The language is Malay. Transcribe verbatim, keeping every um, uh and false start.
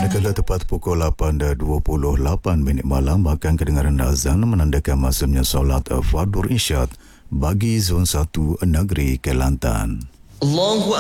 Manakala tepat pukul lapan dan dua puluh lapan minit malam, bahkan kedengaran azan menandakan masanya solat Fardhu Isyak bagi Zon satu Negeri Kelantan. Allahu